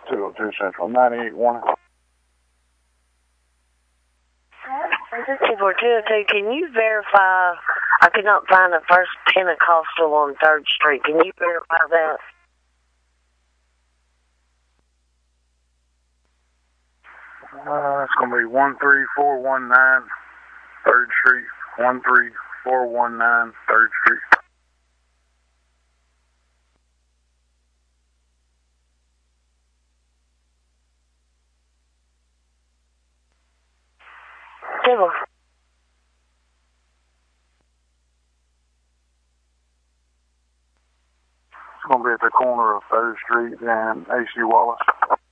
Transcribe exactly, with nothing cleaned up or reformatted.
two oh two Central, ninety-eight one. This is two four two oh two. Can you verify? I could not find the First Pentecostal on third Street. Can you verify that? Uh, it's going to be one three four one nine third Street. one three four one nine third Street. Civil. It's going to be at the corner of third Street and A C Wallace.